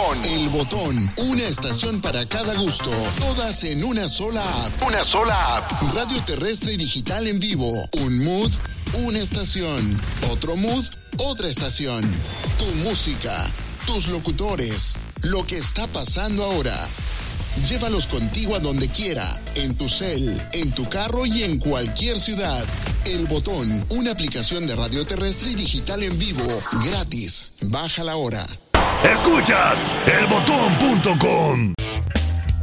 El Botón, una estación para cada gusto. Todas en una sola app. Una sola app. Radio terrestre y digital en vivo. Un mood, una estación. Otro mood, otra estación. Tu música, tus locutores, lo que está pasando ahora. Llévalos contigo a donde quiera, en tu cel, en tu carro y en cualquier ciudad. El Botón, una aplicación de radio terrestre y digital en vivo, gratis. Bájala ahora. Escuchas elbotón.com.